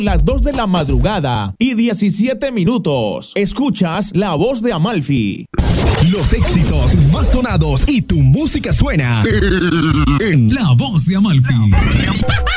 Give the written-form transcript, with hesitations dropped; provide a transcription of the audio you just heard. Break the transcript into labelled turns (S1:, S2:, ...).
S1: Las 2 de la madrugada y 17 minutos. Escuchas La Voz de Amalfi.
S2: Los éxitos más sonados y tu música suena en La Voz de Amalfi.